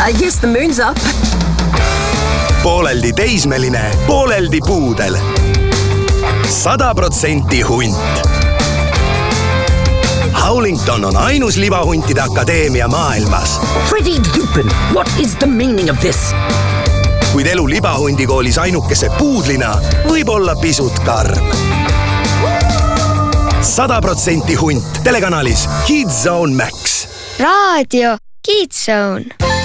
I guess the moon's up. Pooleldi teismeline, pooleldi puudel. 100% hunt. Howlington on ainus libahuntide akadeemia maailmas. Freddie Lupin, what is the meaning of this? Kuid elu libahundikoolis ainukese puudlina võib olla pisut karm. 100% hunt telekanalis Kids Zone Max. Raadio Kids Zone.